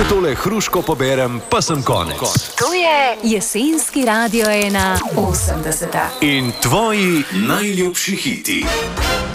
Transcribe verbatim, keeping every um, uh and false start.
Če tole hruško poberem, pa sem konec. To je jesenski Radio ena osemdeseta. In tvoji najljubši hiti.